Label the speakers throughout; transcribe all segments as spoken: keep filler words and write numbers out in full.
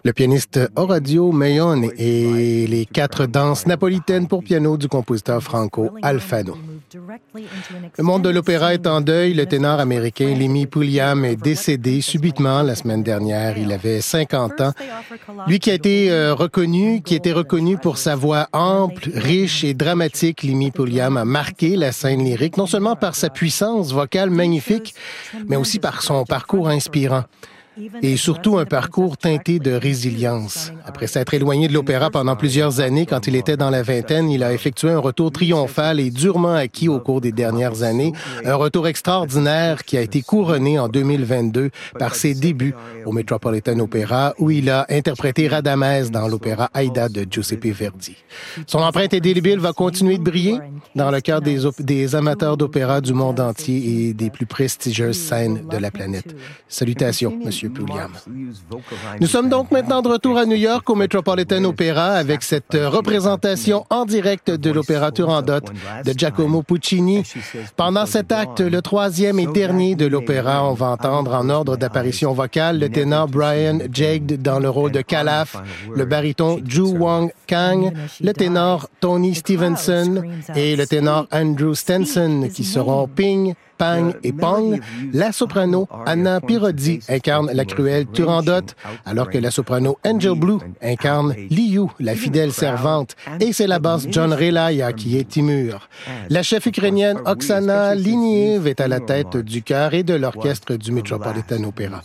Speaker 1: Le pianiste Orazio Maione et les quatre danses napolitaines pour piano du compositeur Franco Alfano. Le monde de l'opéra est en deuil. Le ténor américain Lemmy Pulliam est décédé subitement la semaine dernière. Il avait cinquante ans. Lui qui a été euh, reconnu, qui était reconnu pour sa voix ample, riche et dramatique, Lemmy Pulliam a marqué la scène lyrique, non seulement par sa puissance vocale magnifique, mais aussi par son parcours inspirant. Et surtout un parcours teinté de résilience. Après s'être éloigné de l'opéra pendant plusieurs années, quand il était dans la vingtaine, il a effectué un retour triomphal et durement acquis au cours des dernières années. Un retour extraordinaire qui a été couronné en deux mille vingt-deux par ses débuts au Metropolitan Opera, où il a interprété Radamés dans l'opéra Aïda de Giuseppe Verdi. Son empreinte indélébile va continuer de briller dans le cœur des, op- des amateurs d'opéra du monde entier et des plus prestigieuses scènes de la planète. Salutations, Monsieur Pulliam. Nous sommes donc maintenant de retour à New York au Metropolitan Opera avec cette représentation en direct de l'opéra Turandot de Giacomo Puccini. Pendant cet acte, le troisième et dernier de l'opéra, on va entendre en ordre d'apparition vocale le ténor Brian Jagd dans le rôle de Calaf, le baryton Ju Wong Kang, le ténor Tony Stevenson et le ténor Andrew Stenson qui seront Ping, Pang et Pong. La soprano Anna Pirozzi incarne la cruelle Turandot, alors que la soprano Angel Blue incarne Liu, la fidèle servante, et c'est la basse John Relaya qui est Timur. La chef ukrainienne Oksana Liniev est à la tête du chœur et de l'orchestre du Metropolitan Opera.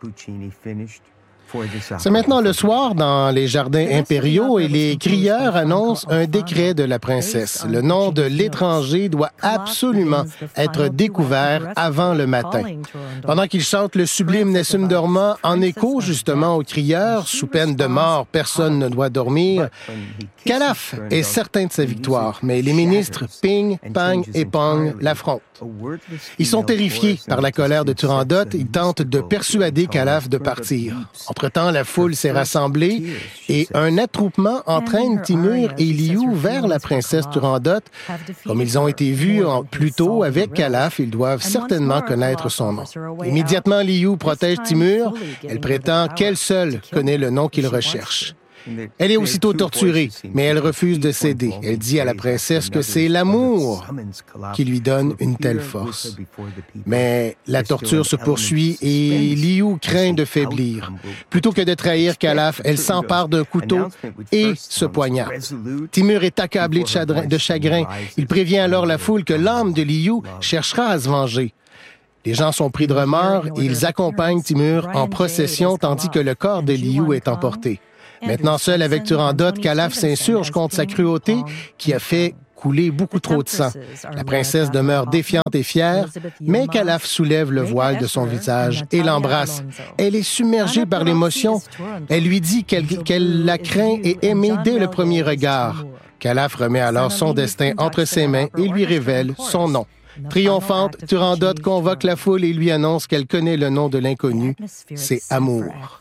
Speaker 1: C'est maintenant le soir dans les jardins impériaux et les crieurs annoncent un décret de la princesse. Le nom de l'étranger doit absolument être découvert avant le matin. Pendant qu'il chante le sublime Nessun Dorma en écho justement aux crieurs, sous peine de mort, personne ne doit dormir, Calaf est certain de sa victoire, mais les ministres Ping, Pang et Pong l'affrontent. Ils sont terrifiés par la colère de Turandot. Ils tentent de persuader Calaf de partir. Entre-temps, la foule s'est rassemblée et un attroupement entraîne Timur et Liu vers la princesse Turandot. Comme ils ont été vus en, plus tôt avec Calaf, ils doivent certainement connaître son nom. Immédiatement, Liu protège Timur. Elle prétend qu'elle seule connaît le nom qu'il recherche. Elle est aussitôt torturée, mais elle refuse de céder. Elle dit à la princesse que c'est l'amour qui lui donne une telle force. Mais la torture se poursuit et Liu craint de faiblir. Plutôt que de trahir Calaf, elle s'empare d'un couteau et se poignarde. Timur est accablé de chagrin, de chagrin. Il prévient alors la foule que l'âme de Liu cherchera à se venger. Les gens sont pris de remords et ils accompagnent Timur en procession tandis que le corps de Liu est emporté. Maintenant, seul avec Turandot, Calaf s'insurge contre sa cruauté qui a fait couler beaucoup trop de sang. La princesse demeure défiante et fière, mais Calaf soulève le voile de son visage et l'embrasse. Elle est submergée par l'émotion. Elle lui dit qu'elle, qu'elle la craint et aimée dès le premier regard. Calaf remet alors son destin entre ses mains et lui révèle son nom. Triomphante, Turandot convoque la foule et lui annonce qu'elle connaît le nom de l'inconnu. C'est Amour.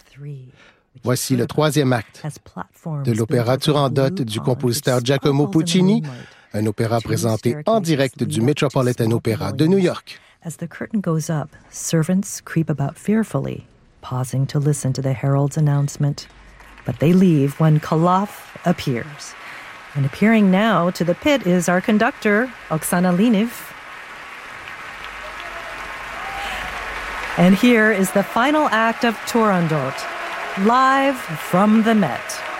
Speaker 1: Voici le troisième acte de l'opéra Turandot du compositeur Giacomo Puccini, un opéra présenté en direct du Metropolitan Opera de New York.
Speaker 2: As the curtain goes up, servants creep about fearfully, pausing to listen to the herald's announcement. But they leave when Calaf appears. And appearing now to the pit is our conductor, Oksana Liniev. And here is the final act of Turandot, live from the Met.